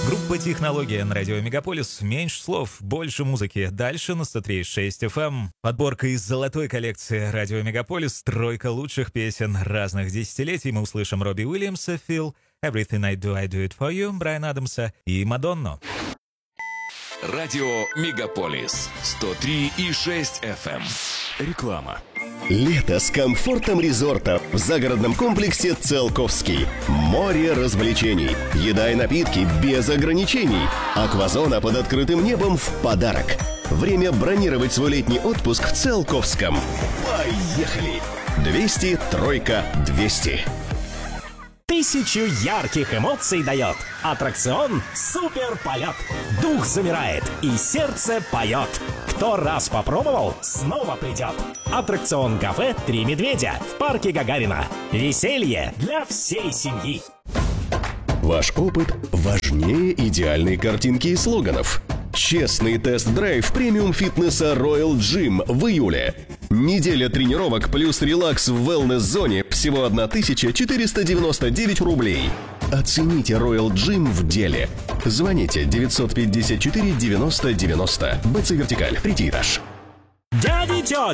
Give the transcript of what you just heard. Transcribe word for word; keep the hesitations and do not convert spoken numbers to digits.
Группа «Технология» на радио Мегаполис. Меньше слов, больше музыки. Дальше на сто три и шесть эф эм. Подборка из золотой коллекции радио Мегаполис. Тройка лучших песен разных десятилетий. Мы услышим Робби Уильямса, «Feel», «Everything I Do, I Do It For You», Брайана Адамса и Мадонну. Радио Мегаполис. сто три и шесть эф эм. Реклама. Лето с комфортом резорта в загородном комплексе «Циолковский». Море развлечений, еда и напитки без ограничений. Аквазона под открытым небом в подарок. Время бронировать свой летний отпуск в Циолковском. Поехали! двести, тройка, двести. Тысячу ярких эмоций дает аттракцион «Суперполет». Дух замирает и сердце поет. Кто раз попробовал, снова придет. Аттракцион «Кафе Три медведя» в парке Гагарина. Веселье для всей семьи. Ваш опыт важнее идеальной картинки и слоганов. Честный тест-драйв премиум-фитнеса Royal Gym в июле. Неделя тренировок плюс релакс в wellness-зоне всего тысяча четыреста девяносто девять рублей. Оцените Royal Gym в деле. Звоните девятьсот пятьдесят четыре девяносто девяносто. БЦ Вертикаль, третий этаж. Дяди, тети,